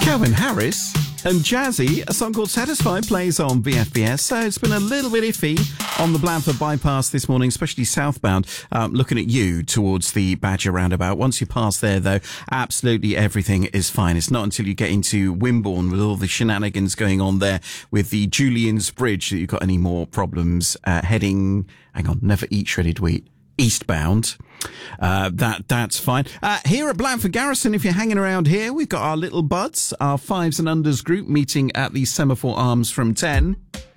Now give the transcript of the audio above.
Calvin Harris and Jazzy, a song called Satisfied, plays on VFBS. So it's been a little bit iffy on the Blandford bypass this morning, especially southbound, looking at you towards the Badger roundabout. Once you pass there, though, absolutely everything is fine. It's not until you get into Wimborne with all the shenanigans going on there with the Julian's Bridge that you've got any more problems heading, never eat shredded wheat, eastbound. That's fine. Here at Blandford Garrison, if you're hanging around here, we've got our little buds, our fives and unders group meeting at the Semaphore Arms from 10.